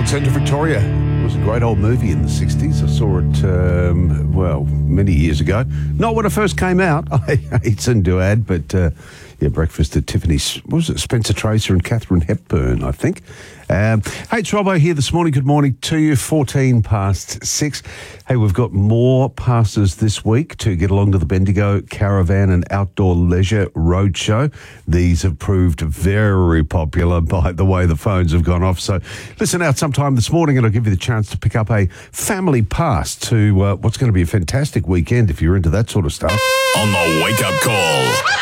Gold Centre, Victoria. It was a great old movie in the 60s. I saw it, many years ago. Not when it first came out. It's in Duad, but breakfast at Tiffany's. What was it? Spencer Tracer and Catherine Hepburn, I think. Hey, it's Robbo here this morning. Good morning to you. 14 past 6. Hey, we've got more passes this week to get along to the Bendigo Caravan and Outdoor Leisure Roadshow. These have proved very popular by the way the phones have gone off. So listen out sometime this morning and I'll give you the chance to pick up a family pass to what's going to be a fantastic weekend if you're into that sort of stuff. On the wake-up call.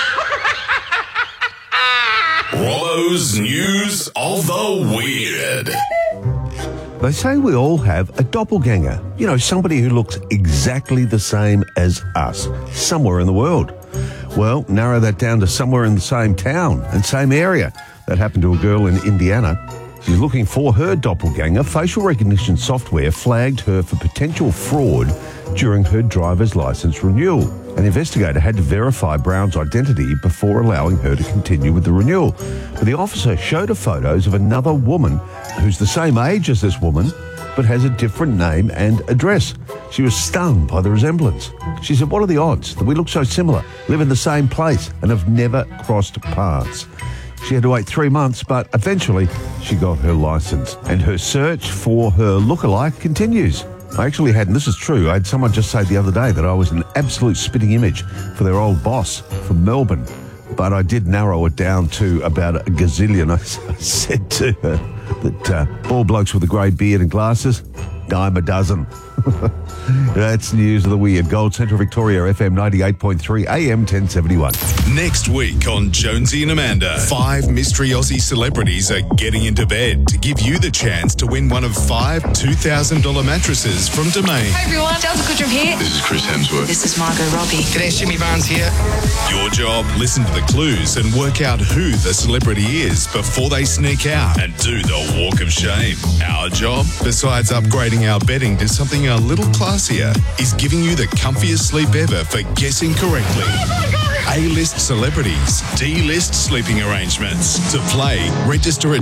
Robbo's News of the Weird. They say we all have a doppelganger. You know, somebody who looks exactly the same as us, somewhere in the world. Well, narrow that down to somewhere in the same town and same area. That happened to a girl in Indiana. She's looking for her doppelganger. Facial recognition software flagged her for potential fraud during her driver's license renewal. An investigator had to verify Brown's identity before allowing her to continue with the renewal. But the officer showed her photos of another woman who's the same age as this woman, but has a different name and address. She was stunned by the resemblance. She said, "What are the odds that we look so similar, live in the same place, and have never crossed paths?" She had to wait 3 months, but eventually she got her license. And her search for her lookalike continues. I actually had, and this is true, I had someone just say the other day that I was an absolute spitting image for their old boss from Melbourne. But I did narrow it down to about a gazillion. I said to her that bald blokes with a grey beard and glasses, dime a dozen. That's News of the Weird. Gold Centre Victoria, FM 98.3, AM 1071. Next week on Jonesy and Amanda, 5 mystery Aussie celebrities are getting into bed to give you the chance to win one of 5 $2,000 mattresses from Domain. Hi everyone, Delta Goodrum here. This is Chris Hemsworth. This is Margot Robbie. G'day, Jimmy Barnes here. Your job, listen to the clues and work out who the celebrity is before they sneak out and do the walk of shame. Our job, besides upgrading our bedding to something a little classier, is giving you the comfiest sleep ever for guessing correctly. A-list celebrities, D-list sleeping arrangements. To play, register at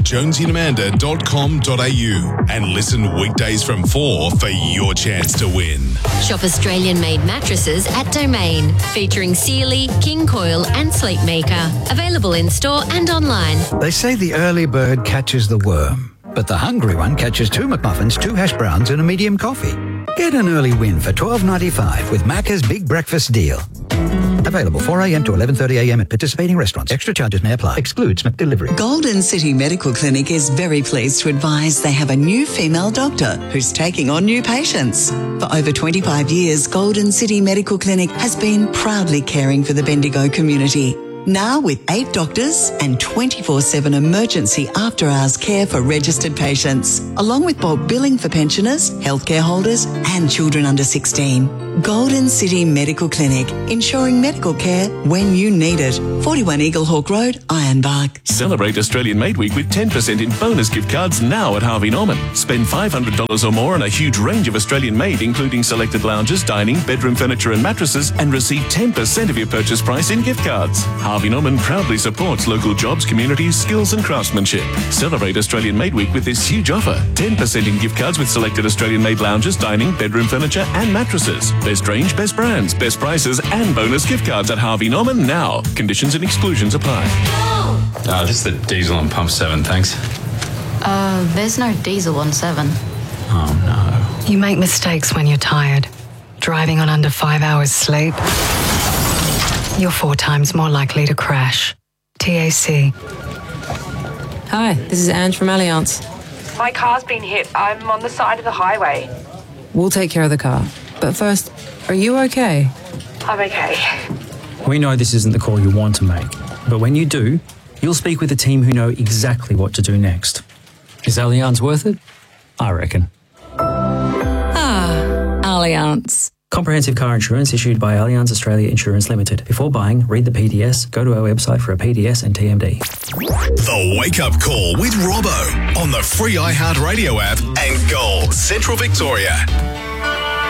jonesyandamanda.com.au and listen weekdays from 4 for your chance to win. Shop Australian-made mattresses at Domain, featuring Sealy, King Coil and Sleepmaker. Available in store and online. They say the early bird catches the worm, but the hungry one catches 2 McMuffins, 2 hash browns and a medium coffee. Get an early win for $12.95 with Macca's Big Breakfast Deal. Available 4 a.m. to 11:30 a.m. at participating restaurants. Extra charges may apply. Excludes McDelivery. Golden City Medical Clinic is very pleased to advise they have a new female doctor who's taking on new patients. For over 25 years, Golden City Medical Clinic has been proudly caring for the Bendigo community. Now with 8 doctors and 24/7 emergency after-hours care for registered patients, along with bulk billing for pensioners, healthcare holders and children under 16. Golden City Medical Clinic, ensuring medical care when you need it. 41 Eaglehawk Road, Ironbark. Celebrate Australian Made Week with 10% in bonus gift cards now at Harvey Norman. Spend $500 or more on a huge range of Australian made, including selected lounges, dining, bedroom furniture and mattresses, and receive 10% of your purchase price in gift cards. Harvey Norman proudly supports local jobs, communities, skills and craftsmanship. Celebrate Australian Made Week with this huge offer. 10% in gift cards with selected Australian made lounges, dining, bedroom furniture and mattresses. Best range, best brands, best prices and bonus gift cards at Harvey Norman now. Conditions and exclusions apply. Just the diesel on pump 7, thanks. There's no diesel on 7. Oh no. You make mistakes when you're tired. Driving on under 5 hours sleep, you're 4 times more likely to crash. TAC. Hi, this is Ange from Allianz. My car's been hit. I'm on the side of the highway. We'll take care of the car. But first, are you okay? I'm okay. We know this isn't the call you want to make, but when you do, you'll speak with a team who know exactly what to do next. Is Allianz worth it? I reckon. Allianz. Comprehensive car insurance issued by Allianz Australia Insurance Limited. Before buying, read the PDS, go to our website for a PDS and TMD. The Wake Up Call with Robbo on the free iHeartRadio app and Gold Central Victoria.